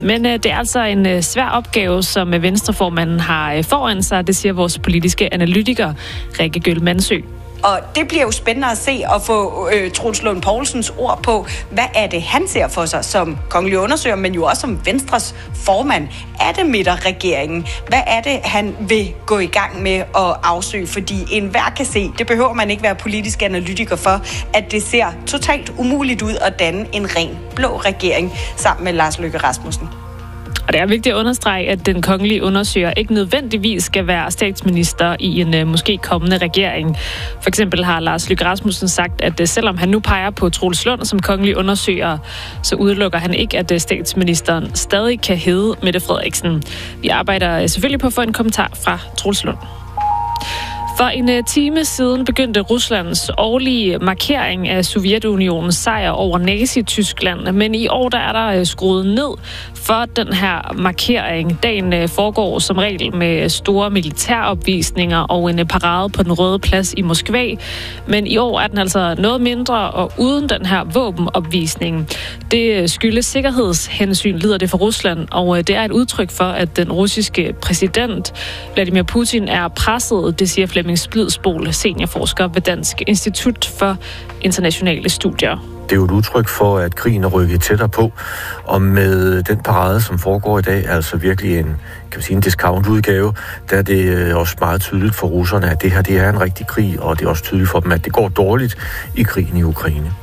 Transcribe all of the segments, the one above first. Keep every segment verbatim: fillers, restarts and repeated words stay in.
Men øh, det er altså en øh, svær opgave, som øh, Venstreformanden har øh, foran sig, det siger vores politiske analytiker, Rikke Gøll Mandsø. Og det bliver jo spændende at se og få øh, Troels Lund Poulsens ord på, hvad er det, han ser for sig som kongelig undersøger, men jo også som Venstres formand. Er det midterregeringen? Hvad er det, han vil gå i gang med at afsøge? Fordi enhver kan se, det behøver man ikke være politisk analytiker for, at det ser totalt umuligt ud at danne en ren blå regering sammen med Lars Løkke Rasmussen. Og det er vigtigt at understrege, at den kongelige undersøger ikke nødvendigvis skal være statsminister i en uh, måske kommende regering. For eksempel har Lars Løkke Rasmussen sagt, at uh, selvom han nu peger på Troels Lund som kongelig undersøger, så udelukker han ikke, at uh, statsministeren stadig kan hedde Mette Frederiksen. Vi arbejder uh, selvfølgelig på at få en kommentar fra Troels Lund. For en time siden begyndte Ruslands årlige markering af Sovjetunionens sejr over Nazi-Tyskland, men i år der er der skruet ned for den her markering. Dagen foregår som regel med store militæropvisninger og en parade på den Røde Plads i Moskva, men i år er den altså noget mindre og uden den her våbenopvisning. Det skyldes sikkerhedshensyn, lyder det for Rusland, og det er et udtryk for, at den russiske præsident Vladimir Putin er presset, det siger Flemming Splidsbol, seniorforsker ved Dansk Institut for Internationale Studier. Det er jo et udtryk for, at krigen er rykket tættere på, og med den parade, som foregår i dag, altså virkelig en, kan man sige, en discount-udgave, der er det også meget tydeligt for russerne, at det her det er en rigtig krig, og det er også tydeligt for dem, at det går dårligt i krigen i Ukraine.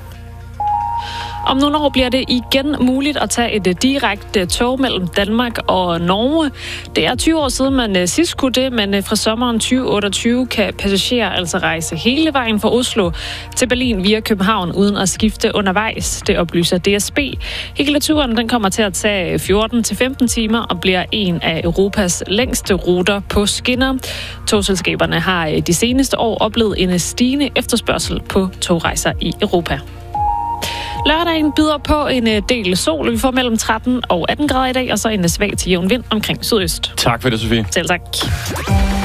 Om nogle år bliver det igen muligt at tage et direkte tog mellem Danmark og Norge. Det er tyve år siden, man sidst kunne det, men fra sommeren tyve otteogtyve kan passagerer altså rejse hele vejen fra Oslo til Berlin via København uden at skifte undervejs. Det oplyser D S B. Hele turen den kommer til at tage fjorten til femten timer og bliver en af Europas længste ruter på skinner. Togselskaberne har de seneste år oplevet en stigende efterspørgsel på togrejser i Europa. Lørdagen byder på en del sol. Vi får mellem tretten og atten grader i dag, og så en svag til jævn vind omkring sydøst. Tak for det, Sofie. Selv tak.